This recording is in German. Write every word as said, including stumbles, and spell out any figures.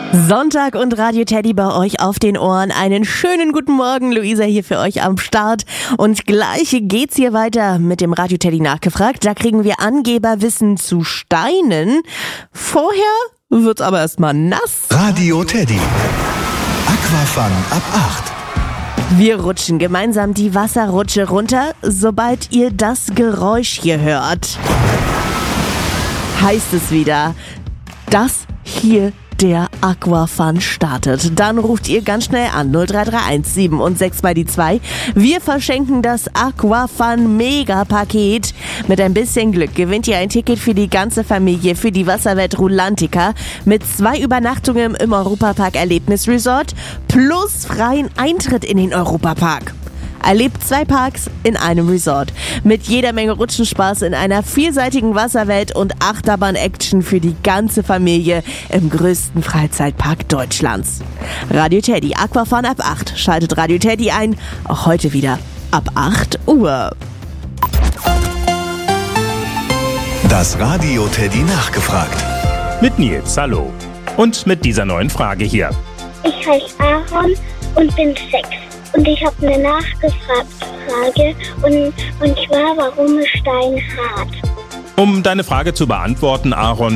Sonntag und Radio Teddy bei euch auf den Ohren. Einen schönen guten Morgen, Luisa hier für euch am Start. Und gleich geht's hier weiter mit dem Radio Teddy nachgefragt. Da kriegen wir Angeberwissen zu Steinen. Vorher wird's aber erstmal nass. Radio Teddy. Aquafun ab acht. Wir rutschen gemeinsam die Wasserrutsche runter, sobald ihr das Geräusch hier hört. Heißt es wieder, dass hier der Aquafun startet. Dann ruft ihr ganz schnell an null drei drei eins sieben und sechs bei die zwei. Wir verschenken das Aquafun Mega-Paket. Mit ein bisschen Glück gewinnt ihr ein Ticket für die ganze Familie für die Wasserwelt Rulantica mit zwei Übernachtungen im Europapark Erlebnisresort plus freien Eintritt in den Europapark. Erlebt zwei Parks in einem Resort. Mit jeder Menge Rutschenspaß in einer vielseitigen Wasserwelt und Achterbahn-Action für die ganze Familie im größten Freizeitpark Deutschlands. Radio Teddy, Aquafun ab acht. Schaltet Radio Teddy ein, auch heute wieder ab acht Uhr. Das Radio Teddy nachgefragt. Mit Nils, hallo. Und mit dieser neuen Frage hier. Ich heiße Aaron und bin sechs. Und ich habe eine Nachgefragt-Frage und, und zwar, warum ist Stein hart? Um deine Frage zu beantworten, Aaron,